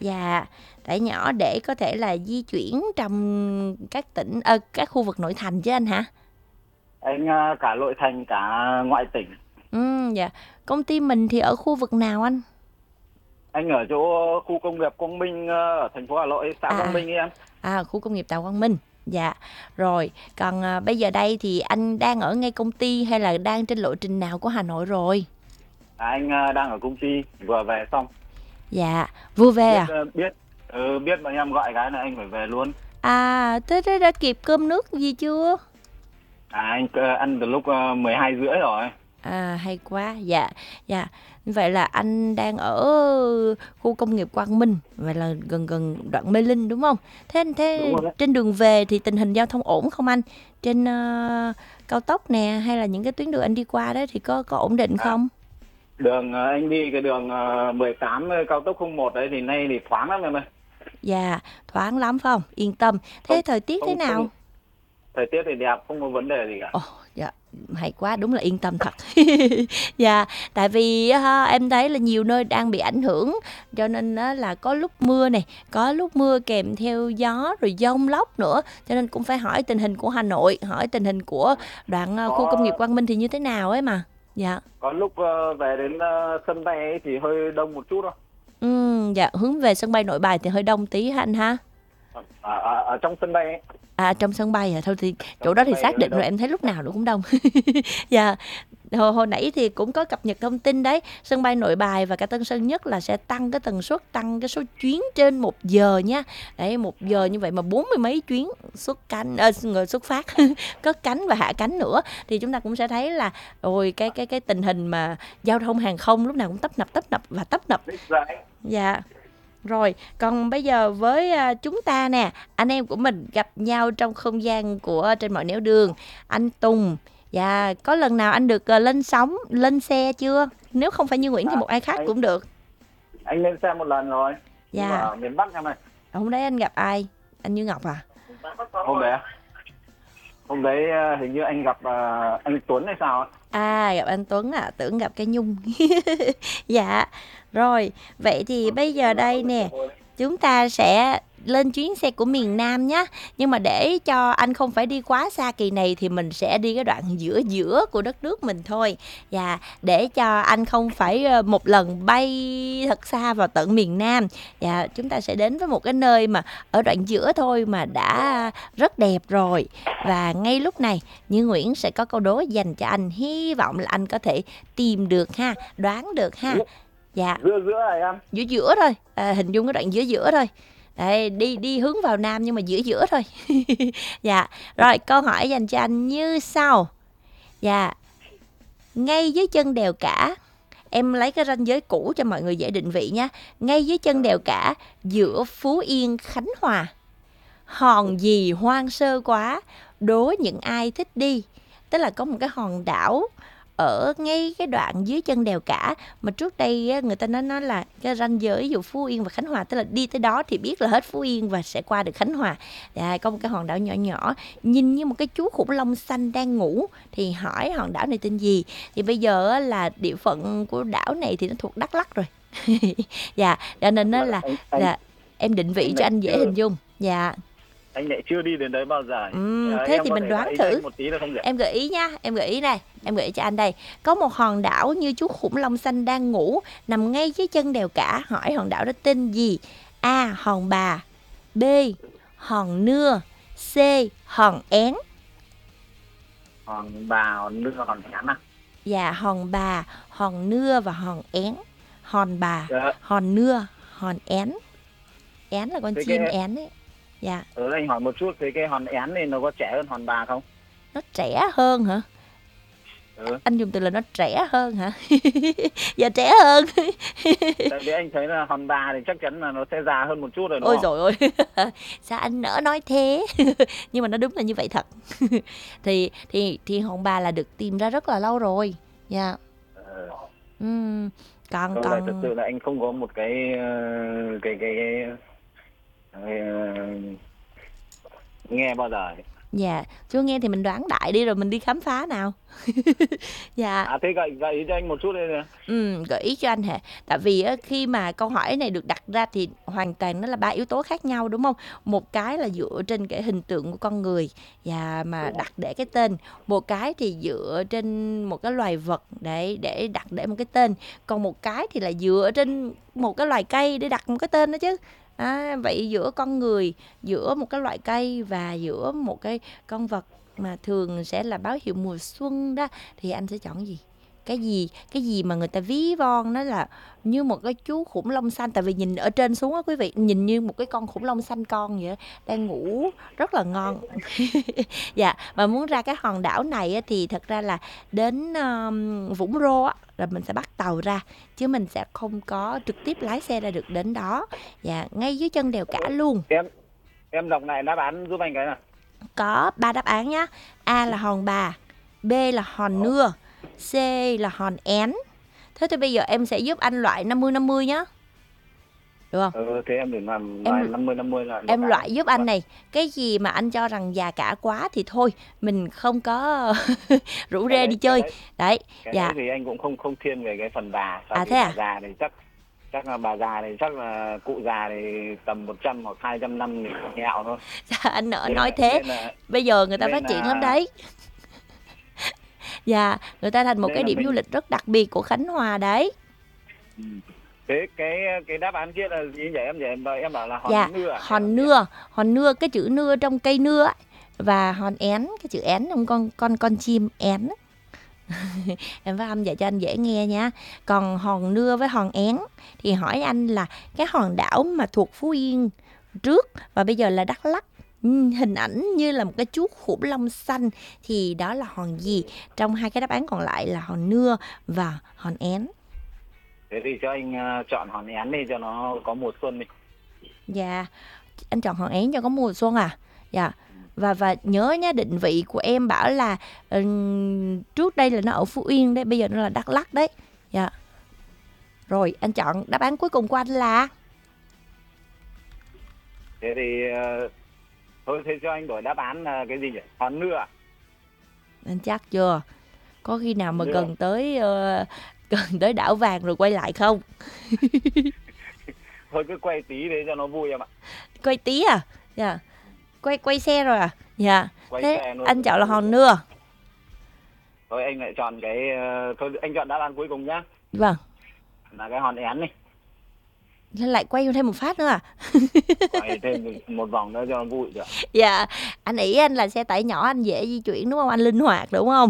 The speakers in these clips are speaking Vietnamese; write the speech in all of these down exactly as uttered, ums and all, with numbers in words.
Dạ, tại nhỏ để có thể là di chuyển trong các tỉnh, ờ, các khu vực nội thành chứ anh hả? Anh ờ, cả nội thành cả ngoại tỉnh. Ừ, dạ. Công ty mình thì ở khu vực nào anh? Anh ở chỗ khu công nghiệp Quang Minh, ờ, ở thành phố Hà Nội, xã À, Quang à, Minh ấy em. à, khu công nghiệp Tàu Quang Minh. Dạ, rồi. Còn à, bây giờ đây thì anh đang ở ngay công ty hay là đang trên lộ trình nào của Hà Nội rồi? À, anh ờ, đang ở công ty vừa về xong. Dạ, vừa về Biết à? ờ, biết ừ, biết bọn em gọi cái là anh phải về luôn. À, thế thế đã kịp cơm nước gì chưa? À anh ờ, ăn từ lúc uh, mười hai rưỡi rồi. À, hay quá. Dạ, dạ. Vậy là anh đang ở khu công nghiệp Quang Minh, vậy là gần gần đoạn Mê Linh đúng không? Thế Đúng thế rồi đấy. trên đường về thì tình hình giao thông ổn không anh? Trên ờ, cao tốc nè hay là những cái tuyến đường anh đi qua đó thì có có ổn định À, không? đường ờ, anh đi cái đường uh, mười tám ờ, cao tốc không một đấy thì nay thì thoáng lắm em ơi. Dạ, thoáng lắm phải không? Yên tâm. Không Thế thời tiết thế không không nào? thời tiết thì đẹp, không có vấn đề gì cả. Ồ, dạ, hay quá, đúng là yên tâm thật. Dạ, tại vì ha, em thấy là nhiều nơi đang bị ảnh hưởng, cho nên á, là có lúc mưa này, có lúc mưa kèm theo gió rồi dông lốc nữa, cho nên cũng phải hỏi tình hình của Hà Nội, hỏi tình hình của đoạn ờ, khu công nghiệp có Quang Minh thì như thế nào ấy mà. Dạ. có lúc ờ, về đến ờ, sân bay ấy thì hơi đông một chút thôi. Ừm, dạ, hướng về sân bay Nội Bài thì hơi đông tí ha anh ha. ở, ở, ở trong sân bay ấy, À, trong sân bay à, thôi thì chỗ trong đó sân thì bay thì xác hơi định rồi, đông. em thấy lúc nào nó cũng đông. Dạ. Hồi, hồi nãy thì cũng có cập nhật thông tin đấy, sân bay Nội Bài và cả Tân Sơn Nhất là sẽ tăng cái tần suất, tăng cái số chuyến trên một giờ nha. Đấy, một giờ như vậy mà bốn mươi mấy chuyến xuất cánh, à, người xuất phát, cất cánh và hạ cánh nữa, thì chúng ta cũng sẽ thấy là ôi cái cái cái tình hình mà giao thông hàng không lúc nào cũng tấp nập tấp nập và tấp nập. Biết đấy. Dạ. Rồi, còn bây giờ với à, chúng ta nè, anh em của mình gặp nhau trong không gian của trên mọi nẻo đường. Anh Tùng, dạ, có lần nào anh được à, lên sóng, lên xe chưa? Nếu không phải Như Nguyễn thì À, một ai khác anh cũng được. anh lên xe một lần rồi, nhưng mà Dạ, ở miền Bắc em này. hôm đấy anh gặp ai? Anh Như Ngọc à? Hôm đấy hôm đấy ờ, hình như anh gặp ờ, anh Tuấn hay sao ấy. À, gặp anh Tuấn à, tưởng gặp cái Nhung. Dạ, rồi, vậy thì bây giờ đây nè, chúng ta sẽ lên chuyến xe của miền Nam nhé. Nhưng mà để cho anh không phải đi quá xa kỳ này thì mình sẽ đi cái đoạn giữa giữa của đất nước mình thôi. Và để cho anh không phải ờ, một lần bay thật xa vào tận miền Nam. Và chúng ta sẽ đến với một cái nơi mà ở đoạn giữa thôi mà đã rất đẹp rồi. Và ngay lúc này Như Nguyễn sẽ có câu đố dành cho anh, hy vọng là anh có thể tìm được ha, đoán được ha. giữa Dạ, giữa giữa này em. giữa giữa thôi, à, hình dung cái đoạn giữa giữa thôi. Đây, đi đi hướng vào Nam nhưng mà giữa giữa thôi. Dạ, rồi câu hỏi dành cho anh như sau. Dạ, ngay dưới chân đèo Cả, em lấy cái ranh giới cũ cho mọi người dễ định vị nha. Ngay dưới chân đèo Cả, giữa Phú Yên, Khánh Hòa, hòn gì hoang sơ quá, đố những ai thích đi. Tức là có một cái hòn đảo ở ngay cái đoạn dưới chân đèo Cả, mà trước đây á, người ta nói nó là cái ranh giới giữa Phú Yên và Khánh Hòa, tức là đi tới đó thì biết là hết Phú Yên và sẽ qua được Khánh Hòa. À, có một cái hòn đảo nhỏ nhỏ nhìn như một cái chú khủng long xanh đang ngủ, thì hỏi hòn đảo này tên gì. Thì bây giờ á, là địa phận của đảo này thì nó thuộc Đắk Lắk rồi. Dạ, cho nên nó Vậy là anh anh là em định vị anh cho lại anh dễ chưa hình dung. Dạ. anh lại chưa đi đến đấy bao giờ. Ừm, Ờ, thế em thì có mình thể đoán gợi ý cho thử. anh một tí được không nhỉ? Em gợi ý nha, em gợi ý này, em gợi ý cho anh đây. Có một hòn đảo như chú khủng long xanh đang ngủ, nằm ngay dưới chân đèo Cả. Hỏi hòn đảo đó tên gì? A. Hòn Bà, B. Hòn Nưa, C. Hòn Én. Hòn Bà, hòn Nưa, hòn Hén à? Dạ, Hòn Bà, Hòn Nưa và Hòn Én. Hòn Bà, Dạ. Hòn Nưa, Hòn Én. Én là con Thế chim cái én ấy. Dạ, ở anh hỏi một chút, thế cái hòn Én này nó có trẻ hơn hòn Bà không? nó trẻ hơn hả? Ừ. Anh dùng từ là nó trẻ hơn hả? Dạ trẻ hơn. Tại vì anh thấy là hòn Bà thì chắc chắn là nó sẽ già hơn một chút rồi đúng Ôi không? rồi ôi. Sao anh nỡ nói thế? Nhưng mà nó đúng là như vậy thật. thì thì thì hòn bà là được tìm ra rất là lâu rồi. Dạ. Ờ. Ừm, còn Tôi lại thật còn sự là anh không có một cái ờ, cái cái, cái, cái ờ, nghe bao giờ ấy. Dạ, chưa nghe thì mình đoán đại đi rồi mình đi khám phá nào. Dạ. À thế gợi gợi ý cho anh một chút đây nè. Ừm, gợi ý cho anh hả? Tại vì á, khi mà câu hỏi này được đặt ra thì hoàn toàn nó là ba yếu tố khác nhau đúng không? Một cái là dựa trên cái hình tượng của con người và mà Đúng rồi. đặt để cái tên. Một cái thì dựa trên một cái loài vật để để đặt để một cái tên. Còn một cái thì là dựa trên một cái loài cây để đặt một cái tên đó chứ. À, vậy giữa con người, giữa một cái loại cây và giữa một cái con vật mà thường sẽ là báo hiệu mùa xuân đó thì anh sẽ chọn gì? Cái gì cái gì mà người ta ví von nó là như một cái chú khủng long xanh, tại vì nhìn ở trên xuống á quý vị, nhìn như một cái con khủng long xanh con vậy đó, đang ngủ rất là ngon. Dạ, mà muốn ra cái hòn đảo này á, thì thật ra là đến um, Vũng Rô á, là mình sẽ bắt tàu ra chứ mình sẽ không có trực tiếp lái xe ra được đến đó. Dạ, ngay dưới chân đèo cả luôn. Em em đọc lại đáp án giúp anh cái nào. Có ba đáp án nhá. A là hòn bà, B là hòn nưa, C là hòn én. Thế thì bây giờ em sẽ giúp anh loại năm mươi năm mươi nhá. Được không? Ừ, thế em đừng làm Em- loại năm mươi năm mươi là Em loại giúp anh này. Cái gì mà anh cho rằng già cả quá thì thôi, mình không có rủ rê đi chơi. Đấy, Cái dạ. đấy thì anh cũng không không thiên về cái phần bà. À, Vì thế à? bà già thì chắc chắc là bà già thì chắc là cụ già thì tầm một trăm hoặc hai trăm năm thì nghèo thôi. Sao anh nỡ Nên nói là- thế? nên là- Bây giờ người ta nên phát triển là- lắm đấy. Dạ, người ta thành một Nên cái là điểm mình- du lịch rất đặc biệt của Khánh Hòa đấy. Ừ. Thế cái cái đáp án kia là gì vậy em? Vậy em bảo, em bảo là hòn Dạ, nưa à? hòn nưa, hòn nưa, cái chữ nưa trong cây nưa ấy. Và hòn én, cái chữ én trong con con con chim én. Em phát âm vậy cho anh dễ nghe nha. Còn hòn nưa với hòn én thì hỏi anh là cái hòn đảo mà thuộc Phú Yên trước và bây giờ là Đắk Lắk, ừ, hình ảnh như là một cái chú khủng long xanh thì đó là hòn gì? Trong hai cái đáp án còn lại là hòn nưa và hòn én. Thế thì cho anh ờ, chọn hòn én đi cho nó có mùa xuân đi. Dạ, anh chọn hòn én cho có mùa xuân à? Dạ. Và và nhớ nhá, định vị của em bảo là ừm, trước đây là nó ở Phú Yên đấy, bây giờ nó là Đắk Lắk đấy. Dạ. Rồi, anh chọn đáp án cuối cùng của anh là Thế thì ờ, thôi thế cho anh đổi đáp án là cái gì nhỉ? Hòn nưa à? anh chắc chưa? Có khi nào mà Được. gần tới ờ, gần tới đảo vàng rồi quay lại không? Thôi cứ quay tí để cho nó vui em ạ. Quay tí à? Dạ. Quay quay xe rồi à? Dạ. Quay Thế xe luôn. anh chọn là hòn nưa. Thôi anh lại chọn cái ờ, thôi anh chọn đáp án cuối cùng nhá. Vâng. Là cái hòn én đi. Thế lại quay thêm một phát nữa à? Quay thêm một vòng nữa cho nó vui được. Dạ, anh nghĩ anh là xe tải nhỏ anh dễ di chuyển đúng không? Anh linh hoạt đúng không?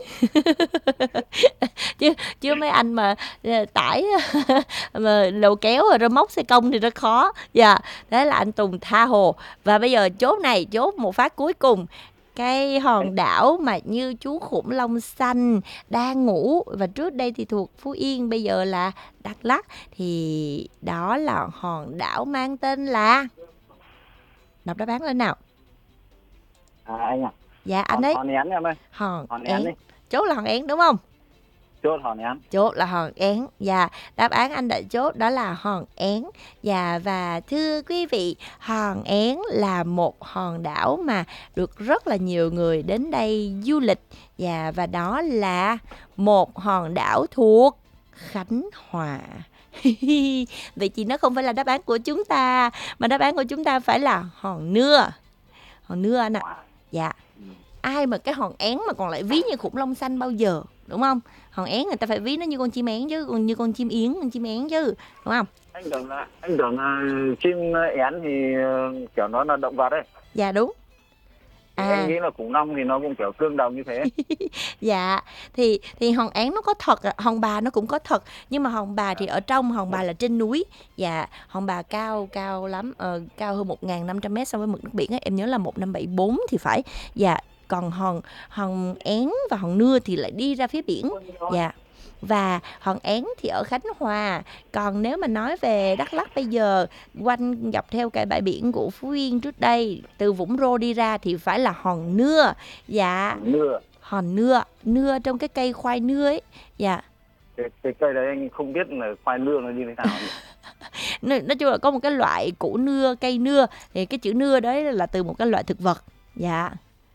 chứ chứ mấy anh mà ờ, tải mà đầu kéo rồi móc xe công thì rất khó. Dạ, thế là anh Tùng tha hồ. Và bây giờ chốt này, chốt một phát cuối cùng. Cái hòn đảo mà như chú khủng long xanh đang ngủ và trước đây thì thuộc Phú Yên, bây giờ là Đắk Lắk, thì đó là hòn đảo mang tên là, đọc đáp án lên nào. À anh à. Dạ anh Hòn, đấy. hòn én em ơi. Hòn Hòn én én. đi. Chốt là hòn én đúng không? Chốt hòn én. Chốt là hòn én. Và đáp án anh đã chốt đó là hòn én. Dạ, và thưa quý vị, hòn én là một hòn đảo mà được rất là nhiều người đến đây du lịch. Dạ, và đó là một hòn đảo thuộc Khánh Hòa. Vậy thì nó không phải là đáp án của chúng ta, mà đáp án của chúng ta phải là hòn nưa. Hòn nưa anh ạ. À. Dạ. Ai mà cái hòn én mà còn lại ví như khủng long xanh bao giờ, đúng không? Hòn én người ta phải ví nó như con chim én chứ, còn như con chim yến, con chim én chứ, đúng không? Anh tưởng là anh tưởng là chim én thì ờ, kiểu nó là động vật đấy. Dạ đúng. À. Anh nghĩ là khủng long thì nó cũng kiểu tương đồng như thế. Dạ, thì thì hòn én nó có thật, hòn bà nó cũng có thật, nhưng mà hòn bà thì ở trong, hòn bà là trên núi. Dạ, hòn bà cao cao lắm, ờ, cao hơn một nghìn năm trăm mét so với mực nước biển ấy. Em nhớ là một nghìn năm trăm bảy mươi bốn thì phải. Dạ, còn hòn hòn én và hòn nưa thì lại đi ra phía biển. Dạ. Và hòn én thì ở Khánh Hòa. Còn nếu mà nói về Đắk Lắk bây giờ, quanh dọc theo cái bãi biển của Phú Yên trước đây, từ Vũng Rô đi ra thì phải là hòn nưa. Dạ. Nưa. Hòn nưa, nưa trong cái cây khoai nưa ấy. Dạ. Cái, cái cây đấy anh không biết là khoai nưa nó như thế nào. Nói, nói chung là có một cái loại củ nưa, cây nưa, thì cái chữ nưa đấy là từ một cái loại thực vật. Dạ.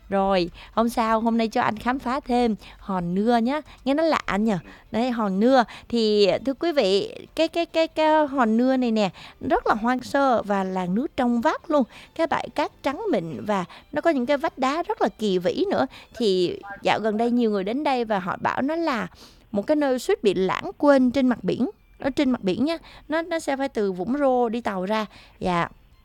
Rồi, hôm sau, hôm nay cho anh khám phá thêm hòn nưa nhá. Nghe nó lạ nhỉ? Đấy, hòn nưa. Thì thưa quý vị, cái cái cái cái hòn nưa này nè, rất là hoang sơ và làn nước trong vắt luôn. Cái bãi cát trắng mịn và nó có những cái vách đá rất là kỳ vĩ nữa. Thì dạo gần đây nhiều người đến đây và họ bảo nó là một cái nơi suýt bị lãng quên trên mặt biển. Ở trên mặt biển nhá, nó nó sẽ phải từ Vũng Rô đi tàu ra. Dạ.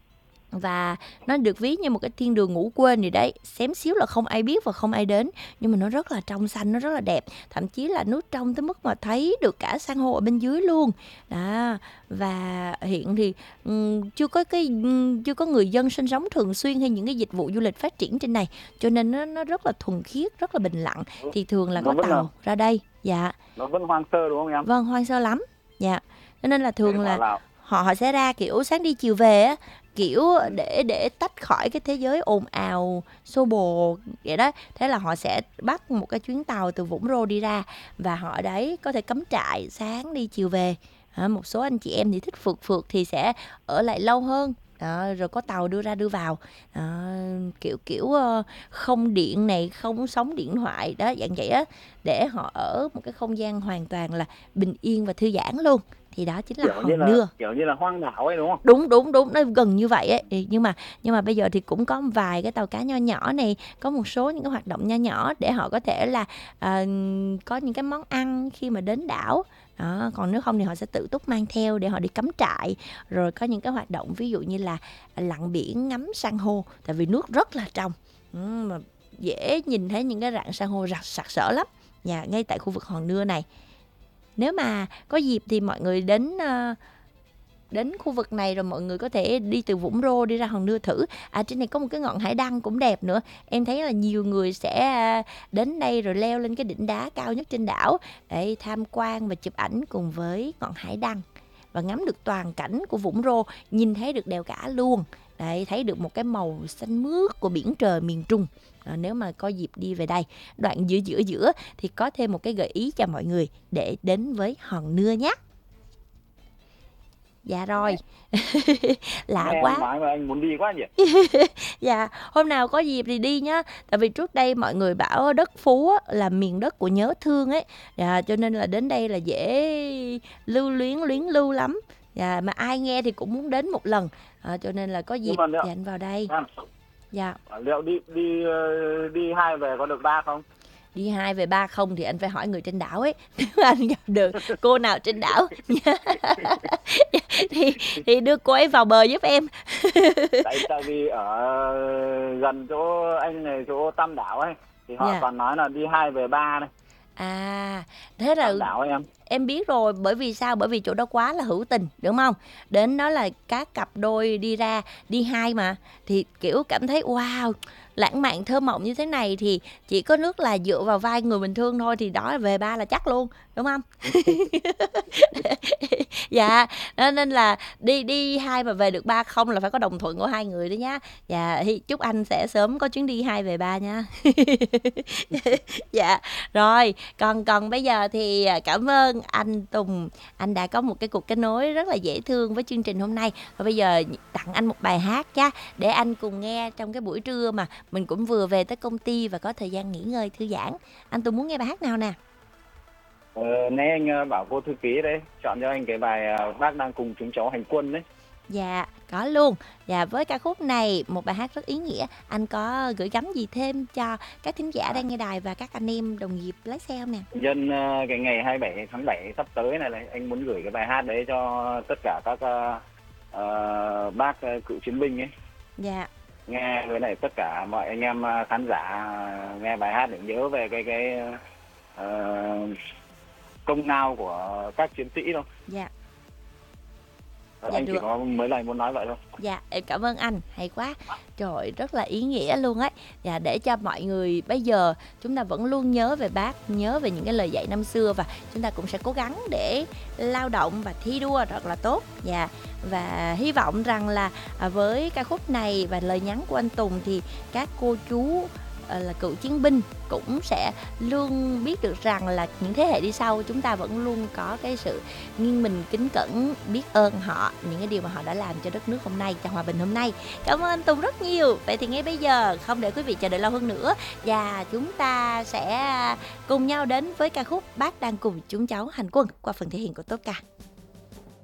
Và nó được ví như một cái thiên đường ngủ quên gì đấy, xém xíu là không ai biết và không ai đến, nhưng mà nó rất là trong xanh, nó rất là đẹp, thậm chí là nước trong tới mức mà thấy được cả san hô ở bên dưới luôn đó. Và hiện thì um, chưa có cái um, chưa có người dân sinh sống thường xuyên hay những cái dịch vụ du lịch phát triển trên này, cho nên nó nó rất là thuần khiết, rất là bình lặng. Thì thường là Nó có vẫn tàu là ra đây. Dạ. nó vẫn hoang sơ đúng không em? Vâng, hoang sơ lắm. Dạ. Cho nên là thường Để là bảo là họ họ sẽ ra kiểu sáng đi chiều về á, kiểu để để tách khỏi cái thế giới ồn ào xô bồ vậy đó. Thế là họ sẽ bắt một cái chuyến tàu từ Vũng Rô đi ra, và họ ở đấy có thể cắm trại sáng đi chiều về. À, một số anh chị em thì thích phượt phượt thì sẽ ở lại lâu hơn. Đó, rồi có tàu đưa ra đưa vào. Đó, kiểu kiểu ờ, không điện này, không sóng điện thoại đó, dạng vậy á, để họ ở một cái không gian hoàn toàn là bình yên và thư giãn luôn. Thì đó chính là kiểu như hòn là nưa. kiểu như là hoang đảo ấy đúng không? Đúng đúng đúng, nó gần như vậy ấy. Thì nhưng mà nhưng mà bây giờ thì cũng có vài cái tàu cá nho nhỏ này, có một số những cái hoạt động nho nhỏ để họ có thể là à, có những cái món ăn khi mà đến đảo đó. Còn nếu không thì họ sẽ tự túc mang theo để họ đi cắm trại, rồi có những cái hoạt động ví dụ như là lặn biển ngắm san hô, tại vì nước rất là trong. Ừ, mà dễ nhìn thấy những cái rạn san hô rạc sặc sỡ lắm nhà ngay tại khu vực hòn nưa này. Nếu mà có dịp thì mọi người đến uh, đến khu vực này rồi mọi người có thể đi từ Vũng Rô đi ra Hòn Nưa thử. À, trên này có một cái ngọn hải đăng cũng đẹp nữa. Em thấy là nhiều người sẽ đến đây rồi leo lên cái đỉnh đá cao nhất trên đảo để tham quan và chụp ảnh cùng với ngọn hải đăng và ngắm được toàn cảnh của Vũng Rô, nhìn thấy được đèo cả luôn. Đấy, thấy được một cái màu xanh mướt của biển trời miền Trung. À, nếu mà có dịp đi về đây, đoạn giữa giữa giữa thì có thêm một cái gợi ý cho mọi người để đến với Hòn Nưa nhé. Dạ rồi. Lạ Nghe quá. em nói mà anh muốn đi quá nhỉ? Dạ, hôm nào có dịp thì đi nhá. Tại vì trước đây mọi người bảo đất Phú á, là miền đất của nhớ thương ấy. Dạ, cho nên là đến đây là dễ lưu luyến luyến lưu lắm. Dạ, mà ai nghe thì cũng muốn đến một lần. À, cho nên là có dịp Nhưng mà liệu, thì anh vào đây. em, Dạ. liệu đi đi ờ, đi hai về có được ba không? Đi hai về ba không thì anh phải hỏi người trên đảo ấy. Nếu anh gặp được cô nào trên đảo thì thì đưa cô ấy vào bờ giúp em. tại tại vì ở gần chỗ anh này, chỗ Tam Đảo ấy, thì họ Dạ. toàn nói là đi hai về ba này. À, thế là Tam Đảo ấy em. em biết rồi. Bởi vì sao? Bởi vì chỗ đó quá là hữu tình, đúng không? Đến đó là các cặp đôi đi ra, đi hai mà, thì kiểu cảm thấy wow, lãng mạn thơ mộng như thế này thì chỉ có nước là dựa vào vai người bình thường thôi, thì đó là về ba là chắc luôn, đúng không? Dạ, nên là đi đi hai mà về được ba không là phải có đồng thuận của hai người đó nhá. Dạ, thì chúc anh sẽ sớm có chuyến đi hai về ba nha. Dạ, rồi, còn còn bây giờ thì cảm ơn anh Tùng, anh đã có một cái cuộc kết nối rất là dễ thương với chương trình hôm nay. Và bây giờ tặng anh một bài hát nha, để anh cùng nghe trong cái buổi trưa mà mình cũng vừa về tới công ty và có thời gian nghỉ ngơi thư giãn. Anh Tùng muốn nghe bài hát nào nè? Ờ, nãy anh bảo cô thư ký đấy chọn cho anh cái bài Bác Đang Cùng Chúng Cháu Hành Quân đấy. Dạ, có luôn. Dạ, với ca khúc này, một bài hát rất ý nghĩa, anh có gửi gắm gì thêm cho các thính giả đang nghe đài và các anh em đồng nghiệp lái xe không nè? Nhân uh, cái ngày hai mươi bảy tháng bảy sắp tới này, này anh muốn gửi cái bài hát đấy cho tất cả các uh, uh, bác uh, cựu chiến binh ấy. Dạ. Nghe với này tất cả mọi anh em uh, khán giả uh, nghe bài hát để nhớ về cái cái uh, công lao của các chiến sĩ thôi. Dạ. Dạ, dạ anh được. chỉ có mấy lời muốn nói vậy thôi. Dạ, em cảm ơn anh, hay quá. Trời, rất là ý nghĩa luôn ấy. Dạ, để cho mọi người bây giờ chúng ta vẫn luôn nhớ về bác, nhớ về những cái lời dạy năm xưa, và chúng ta cũng sẽ cố gắng để lao động và thi đua rất là tốt. Dạ, và hy vọng rằng là với ca khúc này và lời nhắn của anh Tùng thì các cô chú ờ, là cựu chiến binh cũng sẽ luôn biết được rằng là những thế hệ đi sau chúng ta vẫn luôn có cái sự nghiêng mình kính cẩn, biết ơn họ những cái điều mà họ đã làm cho đất nước hôm nay, cho hòa bình hôm nay. Cảm ơn anh Tùng rất nhiều. Vậy thì ngay bây giờ không để quý vị chờ đợi lâu hơn nữa, và chúng ta sẽ cùng nhau đến với ca khúc Bác đang cùng chúng cháu hành quân qua phần thể hiện của Tốt Ca.